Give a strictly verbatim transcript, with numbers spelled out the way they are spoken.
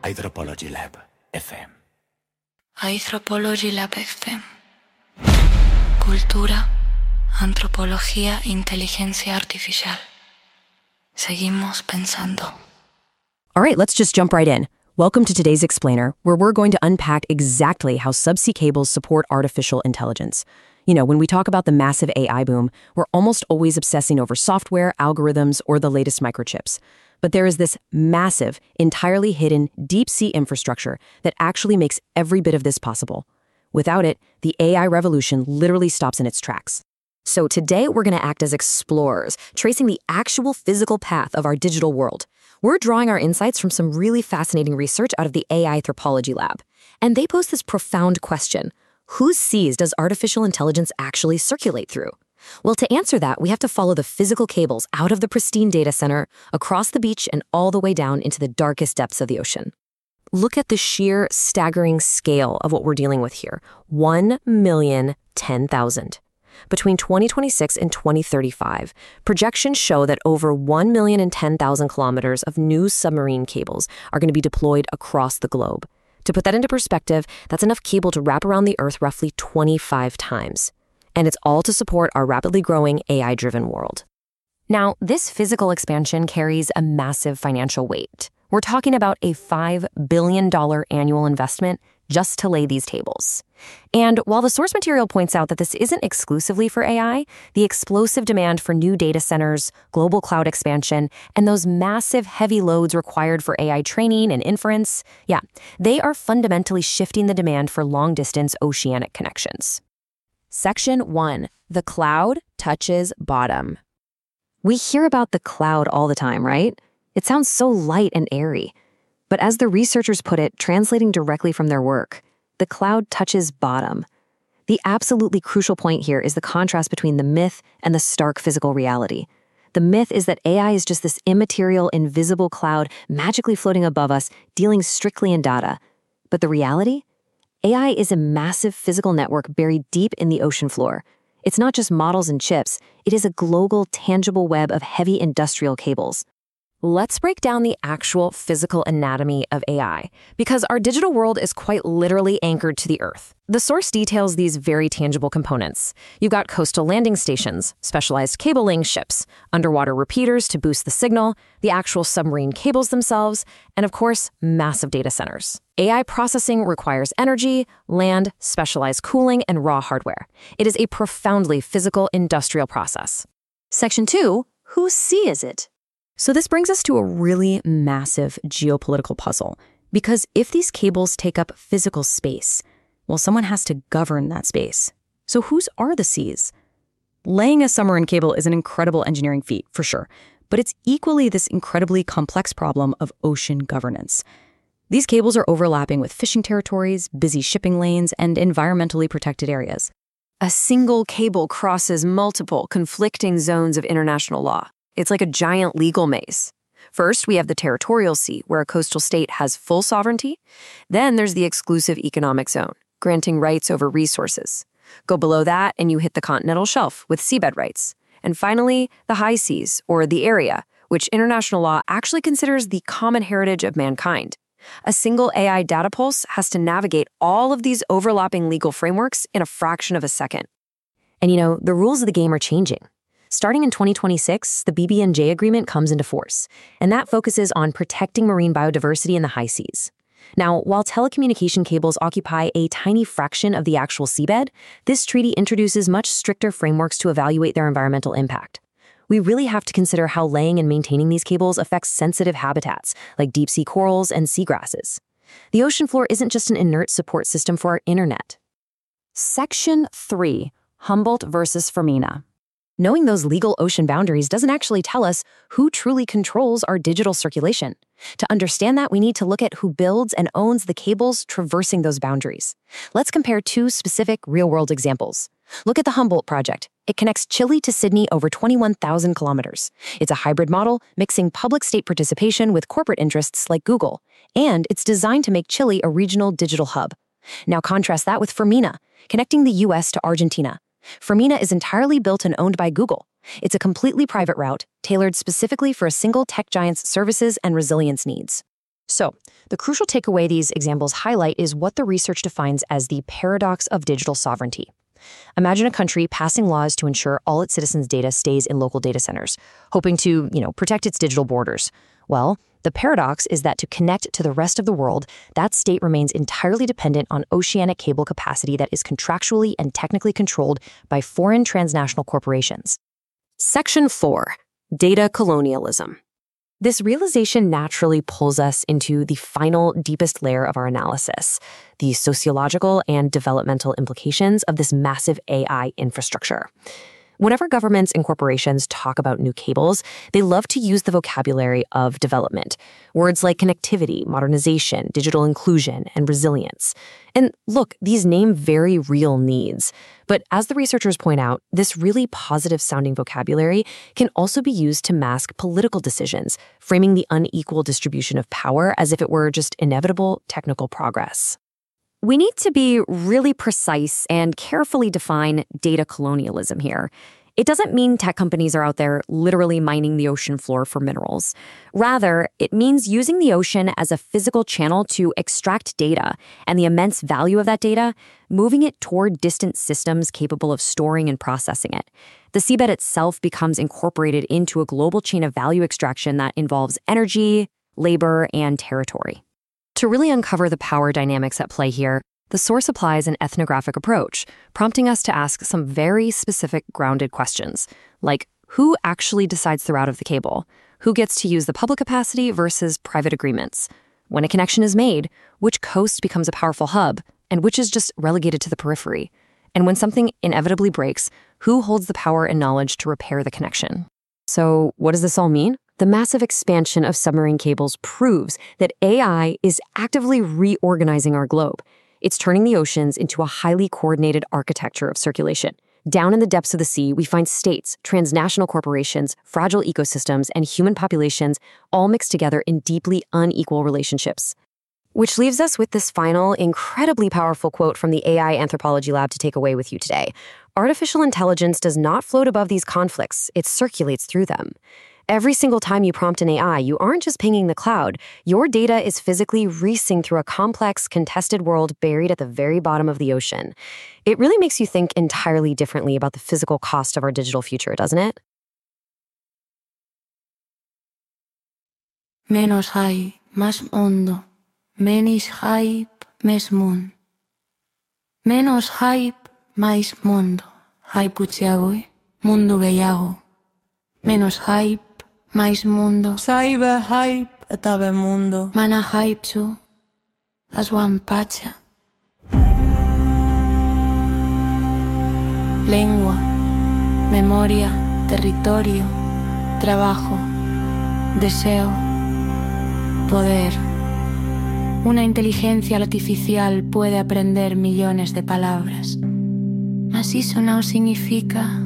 Hydropology Lab F M. Hydropology Lab F M. Cultura, antropología, inteligencia artificial. Seguimos pensando. All right, let's just jump right in. Welcome to today's Explainer, where we're going to unpack exactly how subsea cables support artificial intelligence. You know, when we talk about the massive A I boom, we're almost always obsessing over software, algorithms, or the latest microchips. But there is this massive, entirely hidden, deep-sea infrastructure that actually makes every bit of this possible. Without it, the A I revolution literally stops in its tracks. So today, we're going to act as explorers, tracing the actual physical path of our digital world. We're drawing our insights from some really fascinating research out of the A I Anthropology Lab. And they pose this profound question: whose seas does artificial intelligence actually circulate through? Well, to answer that, we have to follow the physical cables out of the pristine data center, across the beach, and all the way down into the darkest depths of the ocean. Look at the sheer, staggering scale of what we're dealing with here. one million ten thousand. Between twenty twenty-six and twenty thirty-five, projections show that over one million ten thousand kilometers of new submarine cables are going to be deployed across the globe. To put that into perspective, that's enough cable to wrap around the Earth roughly twenty-five times. And it's all to support our rapidly growing A I-driven world. Now, this physical expansion carries a massive financial weight. We're talking about a five billion dollars annual investment just to lay these cables. And while the source material points out that this isn't exclusively for A I, the explosive demand for new data centers, global cloud expansion, and those massive heavy loads required for A I training and inference, yeah, they are fundamentally shifting the demand for long-distance oceanic connections. Section one. The cloud touches bottom. We hear about the cloud all the time, right? It sounds so light and airy. But as the researchers put it, translating directly from their work, the cloud touches bottom. The absolutely crucial point here is the contrast between the myth and the stark physical reality. The myth is that A I is just this immaterial, invisible cloud magically floating above us, dealing strictly in data. But the reality? A I is a massive physical network buried deep in the ocean floor. It's not just models and chips, it is a global, tangible web of heavy industrial cables. Let's break down the actual physical anatomy of A I, because our digital world is quite literally anchored to the Earth. The source details these very tangible components. You've got coastal landing stations, specialized cable-laying ships, underwater repeaters to boost the signal, the actual submarine cables themselves, and of course, massive data centers. A I processing requires energy, land, specialized cooling, and raw hardware. It is a profoundly physical industrial process. Section two, whose sea is it? So this brings us to a really massive geopolitical puzzle, because if these cables take up physical space, well, someone has to govern that space. So whose are the seas? Laying a submarine cable is an incredible engineering feat, for sure, but it's equally this incredibly complex problem of ocean governance. These cables are overlapping with fishing territories, busy shipping lanes, and environmentally protected areas. A single cable crosses multiple conflicting zones of international law. It's like a giant legal maze. First, we have the territorial sea, where a coastal state has full sovereignty. Then there's the exclusive economic zone, granting rights over resources. Go below that, and you hit the continental shelf with seabed rights. And finally, the high seas, or the area, which international law actually considers the common heritage of mankind. A single A I data pulse has to navigate all of these overlapping legal frameworks in a fraction of a second. And you know, the rules of the game are changing. Starting in twenty twenty-six, the B B N J agreement comes into force, and that focuses on protecting marine biodiversity in the high seas. Now, while telecommunication cables occupy a tiny fraction of the actual seabed, this treaty introduces much stricter frameworks to evaluate their environmental impact. We really have to consider how laying and maintaining these cables affects sensitive habitats, like deep-sea corals and seagrasses. The ocean floor isn't just an inert support system for our internet. Section three. Humboldt versus Firmina. Knowing those legal ocean boundaries doesn't actually tell us who truly controls our digital circulation. To understand that, we need to look at who builds and owns the cables traversing those boundaries. Let's compare two specific real-world examples. Look at the Humboldt project. It connects Chile to Sydney over twenty-one thousand kilometers. It's a hybrid model, mixing public-state participation with corporate interests like Google, and it's designed to make Chile a regional digital hub. Now contrast that with Firmina, connecting the U S to Argentina. Firmina is entirely built and owned by Google. It's a completely private route, tailored specifically for a single tech giant's services and resilience needs. So, the crucial takeaway these examples highlight is what the research defines as the paradox of digital sovereignty. Imagine a country passing laws to ensure all its citizens' data stays in local data centers, hoping to, you know, protect its digital borders. Well, the paradox is that to connect to the rest of the world, that state remains entirely dependent on oceanic cable capacity that is contractually and technically controlled by foreign transnational corporations. Section four, Data Colonialism. This realization naturally pulls us into the final, deepest layer of our analysis, the sociological and developmental implications of this massive A I infrastructure. Whenever governments and corporations talk about new cables, they love to use the vocabulary of development, words like connectivity, modernization, digital inclusion, and resilience. And look, these name very real needs. But as the researchers point out, this really positive-sounding vocabulary can also be used to mask political decisions, framing the unequal distribution of power as if it were just inevitable technical progress. We need to be really precise and carefully define data colonialism here. It doesn't mean tech companies are out there literally mining the ocean floor for minerals. Rather, it means using the ocean as a physical channel to extract data and the immense value of that data, moving it toward distant systems capable of storing and processing it. The seabed itself becomes incorporated into a global chain of value extraction that involves energy, labor, and territory. To really uncover the power dynamics at play here, the source applies an ethnographic approach, prompting us to ask some very specific grounded questions, like who actually decides the route of the cable? Who gets to use the public capacity versus private agreements? When a connection is made, which coast becomes a powerful hub, and which is just relegated to the periphery? And when something inevitably breaks, who holds the power and knowledge to repair the connection? So what does this all mean? The massive expansion of submarine cables proves that A I is actively reorganizing our globe. It's turning the oceans into a highly coordinated architecture of circulation. Down in the depths of the sea, we find states, transnational corporations, fragile ecosystems, and human populations all mixed together in deeply unequal relationships. Which leaves us with this final, incredibly powerful quote from the A I Anthropology Lab to take away with you today. Artificial intelligence does not float above these conflicts, it circulates through them. Every single time you prompt an A I, you aren't just pinging the cloud. Your data is physically racing through a complex, contested world buried at the very bottom of the ocean. It really makes you think entirely differently about the physical cost of our digital future, doesn't it? Menos hay, más mundo. Menos hype, més mundo. Menos hype, mais mundo. Hype uciago, mundo gehiago. Menos hype, mais mundo. Cyber hype, eta be mundo. Mana hype zu, das wampacha. Lengua, memoria, territorio, trabajo, deseo, poder. Una inteligencia artificial puede aprender millones de palabras, mas eso no significa